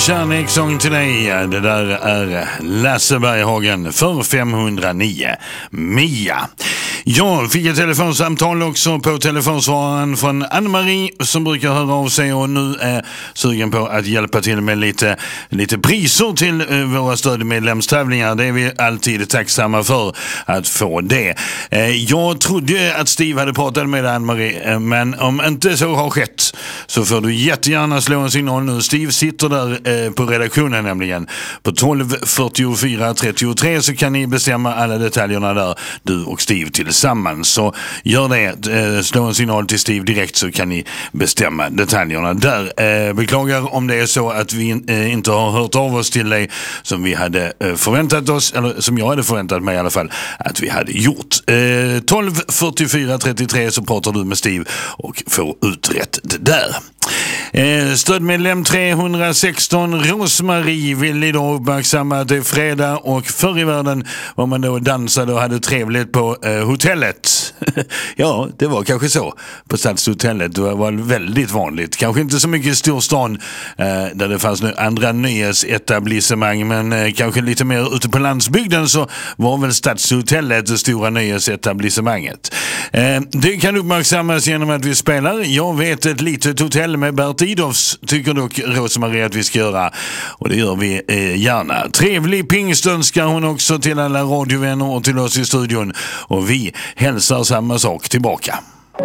kärlekssång till dig. Det där är Lasse Berghagen för 509 Mia. Jag fick ett telefonsamtal också på telefonsvararen från Ann-Marie som brukar höra av sig och nu är sugen på att hjälpa till med lite priser till våra stödmedlemstävlingar. Det är vi alltid tacksamma för att få det. Jag trodde att Steve hade pratat med Ann-Marie, men om inte så har skett så får du jättegärna slå en signal nu. Steve sitter där på redaktionen nämligen. På 12 44 33 så kan ni bestämma alla detaljerna där, du och Steve tillsammans. Så gör det, slå en signal till Steve direkt så kan ni bestämma detaljerna där. Beklagar om det är så att vi inte har hört av oss till dig som vi hade förväntat oss, eller som jag hade förväntat mig i alla fall att vi hade gjort. 12 44 33 så pratar du med Steve och får uträtt det där. Stödmedlem 316 Rosmarie vill idag uppmärksamma att det är fredag och förr i världen var man då dansade och hade trevligt på hotellet. Ja, det var kanske så på Stadshotellet. Det var väldigt vanligt. Kanske inte så mycket i storstan där det fanns andra nöjesetablissemang, men kanske lite mer ute på landsbygden så var väl Stadshotellet det stora nöjesetablissemanget. Det kan uppmärksammas genom att vi spelar Jag vet ett litet hotell med Bert Idolfs, tycker dock Rosmarie att vi ska göra, och det gör vi gärna. Trevlig pingst önskar hon också till alla radiovänner och till oss i studion, och vi hälsar samma sak tillbaka.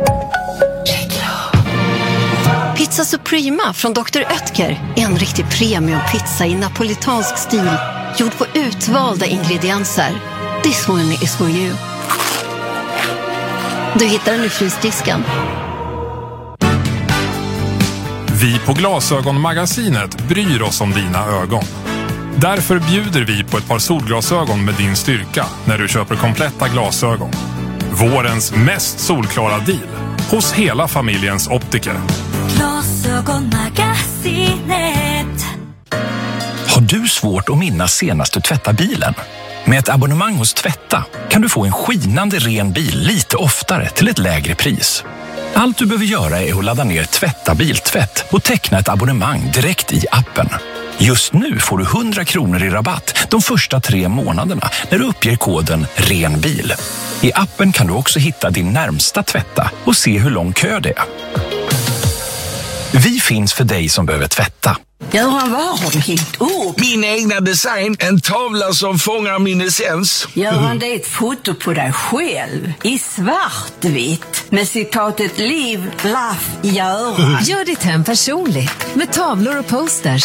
Pizza Suprema från Dr. Oetker, en riktig premiumpizza i napolitansk stil, gjord på utvalda ingredienser. This one is for you. Du hittar den i frysdisken. Vi på Glasögonmagasinet bryr oss om dina ögon. Därför bjuder vi på ett par solglasögon med din styrka när du köper kompletta glasögon. Vårens mest solklara deal hos hela familjens optiker. Glasögonmagasinet. Har du svårt att minnas senast du tvättar bilen? Med ett abonnemang hos Tvätta kan du få en skinande ren bil lite oftare till ett lägre pris. Allt du behöver göra är att ladda ner Tvätta biltvätt och teckna ett abonnemang direkt i appen. Just nu får du 100 kronor i rabatt de första 3 månaderna när du uppger koden RENBIL. I appen kan du också hitta din närmsta Tvätta och se hur lång kö det är. Vi finns för dig som behöver tvätta. Göran, vad har du hittat upp? Min egna design, en tavla som fångar min essens. Göran, det är ett foto på dig själv i svartvitt med citatet Liv, laugh, Göran. Gör ditt hem personligt med tavlor och posters.